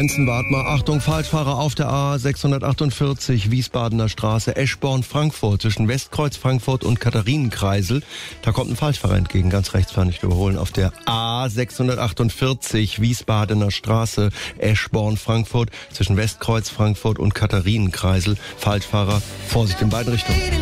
Lenzen, wart mal. Achtung, Falschfahrer auf der A648, Wiesbadener Straße, Eschborn-Frankfurt, zwischen Westkreuz Frankfurt und Katharinenkreisel. Da kommt ein Falschfahrer entgegen, ganz rechts fahren, nicht überholen. Auf der A648, Wiesbadener Straße, Eschborn-Frankfurt, zwischen Westkreuz Frankfurt und Katharinenkreisel. Falschfahrer, Vorsicht in beiden Richtungen.